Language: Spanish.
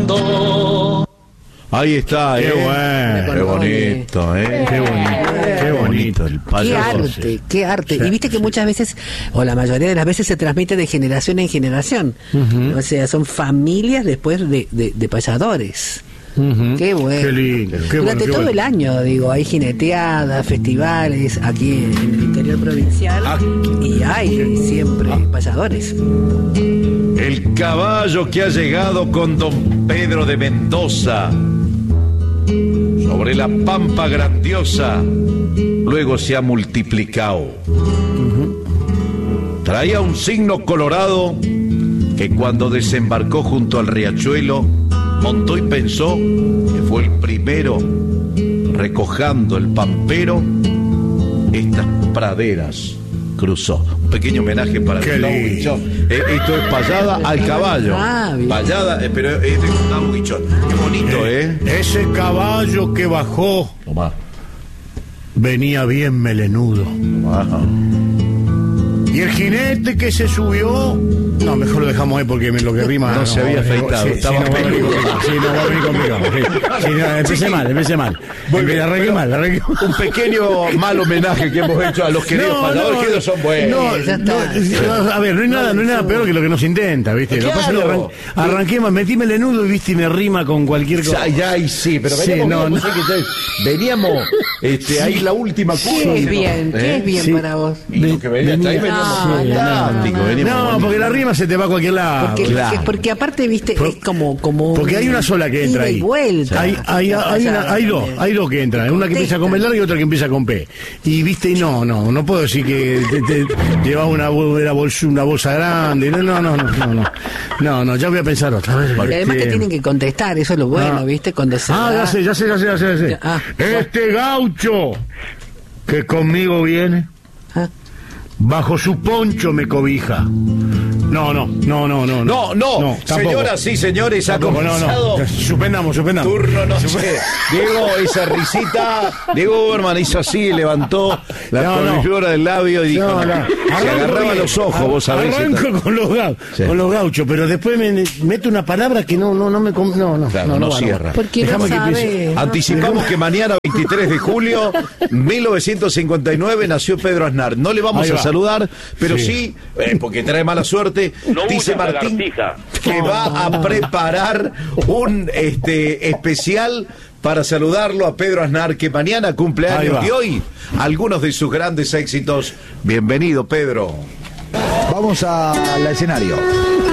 cuando. Ahí está, Qué bueno. Qué bonito, Qué bonito, qué bonito el payaso. Qué arte. Y viste que muchas veces, o la mayoría de las veces, se transmite de generación en generación. O sea, son familias después de payadores. Qué bueno. Qué lindo. Qué Durante todo el año, digo, hay jineteadas, festivales aquí en el interior provincial y hay siempre payadores. El caballo que ha llegado con don Pedro de Mendoza sobre la pampa grandiosa, luego se ha multiplicado. Traía un signo colorado que cuando desembarcó junto al riachuelo, montó y pensó que fue el primero recojando el pampero estas praderas. Cruzó. Un pequeño homenaje para Gustavo Guichón. Esto es payada al caballo. Payada, pero es de Gustavo Guichón. Qué bonito, Ese caballo que bajó venía bien melenudo. Y el jinete que se subió, no, mejor lo dejamos ahí porque lo que rima no se había afeitado. Estaba va a venir complicado. Empecé mal. Arranqué mal. Un pequeño mal homenaje que hemos hecho a los queridos payadores, que ellos son buenos. A ver, no hay nada peor que lo que nos intenta, ¿viste? Claro. Lo que pasa es que arranqué mal, metí melenudo y viste y me rima con cualquier cosa. Ya, sí, pero veníamos ahí la última curva. ¿Qué es bien para vos? Y lo que venía hasta ahí veníamos fantástico. No, porque la rima se te va a cualquier lado. Porque aparte, viste, es como porque hay una sola que entra ahí. Hay dos que entran, una que empieza con B larga y otra que empieza con P. Y viste, no puedo decir que te llevaba una bolsa grande. No, ya voy a pensar otra vez. Y además te tienen que contestar, eso es lo bueno, viste, cuando se ya sé. Este gaucho que conmigo viene, bajo su poncho me cobija. No. Señoras y señores, ha comenzado. No. Suspendamos. Turno, no sé. Diego, esa risita. Diego Berman hizo así, levantó la cordillera del labio y dijo: se agarraba los ojos, vos sabés. Arranco con los gauchos, pero después me meto una palabra que no cierra. Porque no sabe. Anticipamos que mañana, 23 de julio 1959, nació Pedro Aznar. No le vamos a saludar, pero sí, porque trae mala suerte. Dice Martín que va a preparar un especial para saludarlo a Pedro Aznar, que mañana cumple años y hoy algunos de sus grandes éxitos. Bienvenido, Pedro. Vamos al escenario.